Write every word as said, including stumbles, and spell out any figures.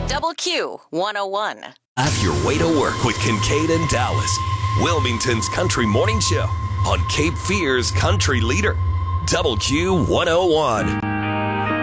Double Q one oh one. Have your way to work with Kincaid and Dallas. Wilmington's Country Morning Show on Cape Fear's Country Leader. Double Q one oh one.